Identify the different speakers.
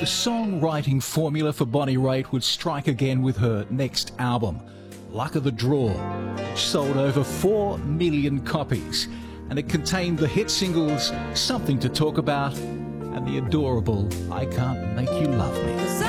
Speaker 1: The songwriting formula for Bonnie Raitt would strike again with her next album, Luck of the Draw, which sold over 4 million copies, and it contained the hit singles Something to Talk About and the adorable I Can't Make You Love Me.